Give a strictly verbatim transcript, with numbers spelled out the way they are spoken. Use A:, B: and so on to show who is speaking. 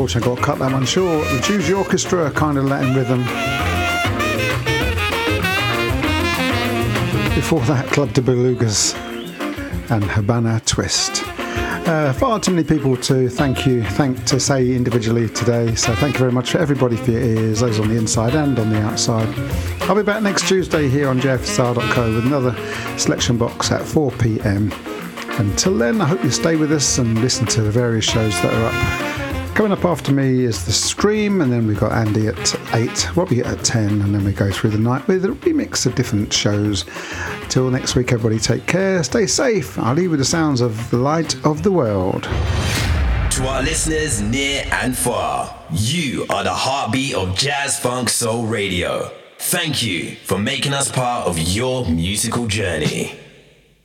A: unfortunately got to cut that one short. The Juicy Orchestra, Kind of Latin Rhythm. Before that, Club de Belugas and Habana Twist. Uh, far too many people to thank you, thank to say individually today. So thank you very much for everybody for your ears, those on the inside and on the outside. I'll be back next Tuesday here on j f s r dot co with another selection box at four p.m. Until then, I hope you stay with us and listen to the various shows that are up. Coming up after me is The Stream, and then we've got Andy at eight, Robbie at ten, and then we go through the night with a remix of different shows. Till next week, everybody take care, stay safe. I'll leave you with the sounds of The Light of the World.
B: To our listeners near and far, you are the heartbeat of Jazz Funk Soul Radio. Thank you for making us part of your musical journey.